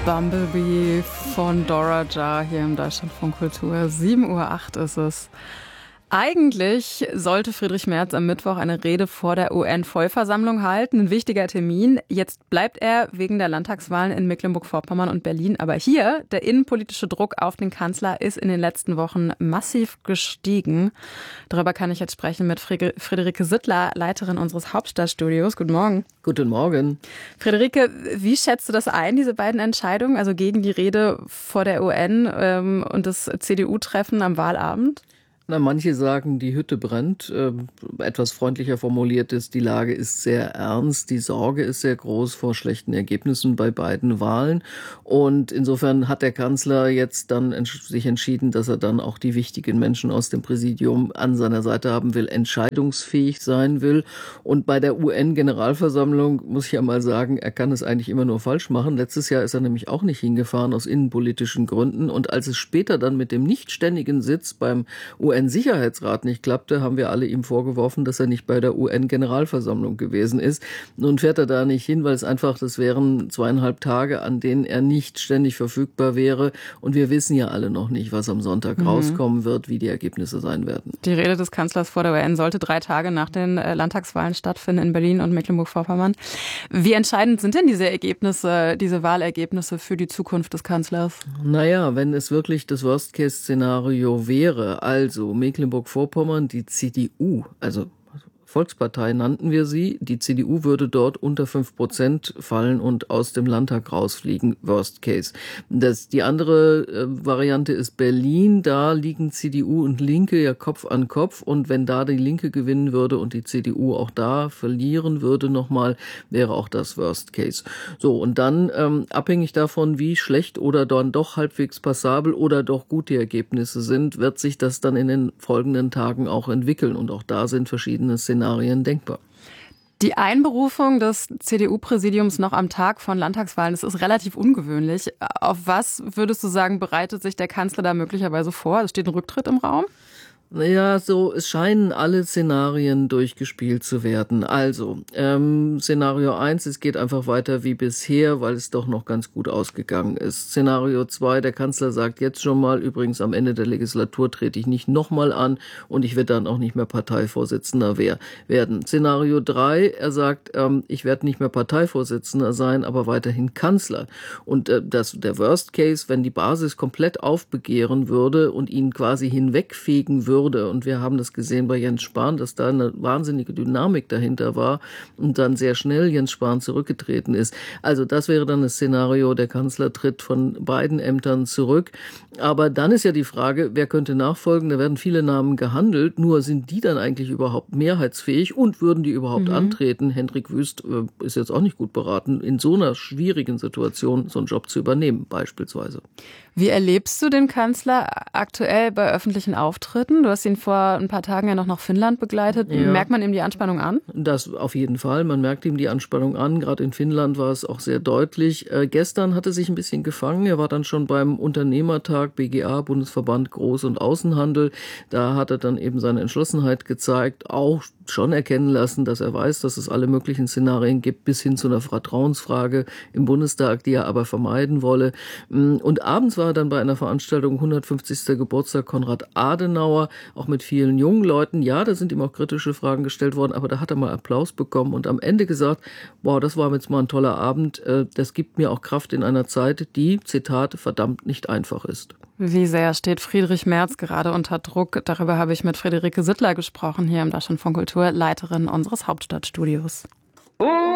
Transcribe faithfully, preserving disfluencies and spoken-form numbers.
Bumblebee von Dora Jar hier im Deutschlandfunk Kultur. sieben Uhr acht ist es. Eigentlich sollte Friedrich Merz am Mittwoch eine Rede vor der U N-Vollversammlung halten. Ein wichtiger Termin. Jetzt bleibt er wegen der Landtagswahlen in Mecklenburg-Vorpommern und Berlin. Aber hier, der innenpolitische Druck auf den Kanzler ist in den letzten Wochen massiv gestiegen. Darüber kann ich jetzt sprechen mit Friederike Sittler, Leiterin unseres Hauptstadtstudios. Guten Morgen. Guten Morgen. Friederike, wie schätzt du das ein, diese beiden Entscheidungen, also gegen die Rede vor der U N ähm, und das C D U-Treffen am Wahlabend? Na, manche sagen, die Hütte brennt. Äh, etwas freundlicher formuliert ist, die Lage ist sehr ernst, die Sorge ist sehr groß vor schlechten Ergebnissen bei beiden Wahlen. Und insofern hat der Kanzler jetzt dann entsch- sich entschieden, dass er dann auch die wichtigen Menschen aus dem Präsidium an seiner Seite haben will, entscheidungsfähig sein will. Und bei der U N-Generalversammlung muss ich ja mal sagen, er kann es eigentlich immer nur falsch machen. Letztes Jahr ist er nämlich auch nicht hingefahren aus innenpolitischen Gründen. Und als es später dann mit dem nicht ständigen Sitz beim U N-Sicherheitsrat nicht klappte, haben wir alle ihm vorgeworfen, dass er nicht bei der U N-Generalversammlung gewesen ist. Nun fährt er da nicht hin, weil es einfach, das wären zweieinhalb Tage, an denen er nicht ständig verfügbar wäre. Und wir wissen ja alle noch nicht, was am Sonntag mhm. rauskommen wird, wie die Ergebnisse sein werden. Die Rede des Kanzlers vor der U N sollte drei Tage nach den Landtagswahlen stattfinden in Berlin und Mecklenburg-Vorpommern. Wie entscheidend sind denn diese Ergebnisse, diese Wahlergebnisse für die Zukunft des Kanzlers? Naja, wenn es wirklich das Worst-Case-Szenario wäre, also Mecklenburg-Vorpommern, die C D U, also Volkspartei nannten wir sie. Die C D U würde dort unter fünf Prozent fallen und aus dem Landtag rausfliegen, Worst Case. Das, die andere äh, Variante ist Berlin. Da liegen C D U und Linke ja Kopf an Kopf. Und wenn da die Linke gewinnen würde und die C D U auch da verlieren würde nochmal, wäre auch das Worst Case. So, und dann ähm, abhängig davon, wie schlecht oder dann doch halbwegs passabel oder doch gut die Ergebnisse sind, wird sich das dann in den folgenden Tagen auch entwickeln. Und auch da sind verschiedene Szenarien denkbar. Die Einberufung des C D U-Präsidiums noch am Tag von Landtagswahlen, das ist relativ ungewöhnlich. Auf was würdest du sagen, bereitet sich der Kanzler da möglicherweise vor? Es steht ein Rücktritt im Raum? Naja, so, es scheinen alle Szenarien durchgespielt zu werden. Also, ähm, Szenario eins, es geht einfach weiter wie bisher, weil es doch noch ganz gut ausgegangen ist. Szenario zwei, der Kanzler sagt jetzt schon mal, übrigens am Ende der Legislatur trete ich nicht nochmal an und ich werde dann auch nicht mehr Parteivorsitzender wer- werden. Szenario drei, er sagt, ähm, ich werde nicht mehr Parteivorsitzender sein, aber weiterhin Kanzler. Und äh, das, der Worst Case, wenn die Basis komplett aufbegehren würde und ihn quasi hinwegfegen würde, und wir haben das gesehen bei Jens Spahn, dass da eine wahnsinnige Dynamik dahinter war und dann sehr schnell Jens Spahn zurückgetreten ist. Also das wäre dann das Szenario, der Kanzler tritt von beiden Ämtern zurück. Aber dann ist ja die Frage, wer könnte nachfolgen? Da werden viele Namen gehandelt, nur sind die dann eigentlich überhaupt mehrheitsfähig und würden die überhaupt mhm. antreten? Hendrik Wüst äh, ist jetzt auch nicht gut beraten, in so einer schwierigen Situation so einen Job zu übernehmen beispielsweise. Wie erlebst du den Kanzler aktuell bei öffentlichen Auftritten? Du hast ihn vor ein paar Tagen ja noch nach Finnland begleitet. Ja. Merkt man ihm die Anspannung an? Das auf jeden Fall. Man merkt ihm die Anspannung an. Gerade in Finnland war es auch sehr deutlich. Äh, gestern hat er sich ein bisschen gefangen. Er war dann schon beim Unternehmertag B G A, Bundesverband Groß- und Außenhandel. Da hat er dann eben seine Entschlossenheit gezeigt, auch schon erkennen lassen, dass er weiß, dass es alle möglichen Szenarien gibt, bis hin zu einer Vertrauensfrage im Bundestag, die er aber vermeiden wolle. Und abends war er dann bei einer Veranstaltung hundertfünfzigsten Geburtstag Konrad Adenauer, auch mit vielen jungen Leuten. Ja, da sind ihm auch kritische Fragen gestellt worden, aber da hat er mal Applaus bekommen und am Ende gesagt, wow, das war jetzt mal ein toller Abend. Das gibt mir auch Kraft in einer Zeit, die, Zitat, verdammt nicht einfach ist. Wie sehr steht Friedrich Merz gerade unter Druck? Darüber habe ich mit Friederike Sittler gesprochen, hier im Deutschlandfunk Kultur, Leiterin unseres Hauptstadtstudios.